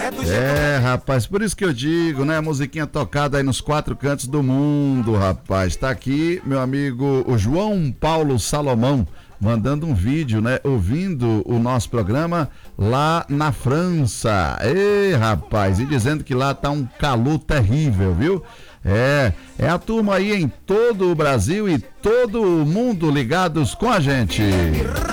Rapaz, por isso que eu digo, né? Musiquinha tocada aí nos 4 cantos do mundo, rapaz. Tá aqui meu amigo o João Paulo Salomão, mandando um vídeo, né? Ouvindo o nosso programa lá na França. Ei, rapaz, e dizendo que lá tá um calor terrível, viu? É a turma aí em todo o Brasil e todo o mundo ligados com a gente.